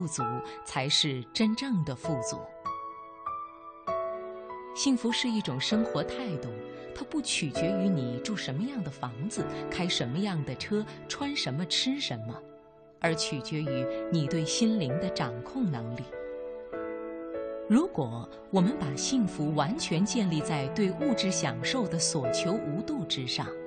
富足才是真正的富足。幸福是一种生活态度，它不取决于你住什么样的房子、开什么样的车、穿什么、吃什么，而取决于你对心灵的掌控能力。如果我们把幸福完全建立在对物质享受的所求无度之上，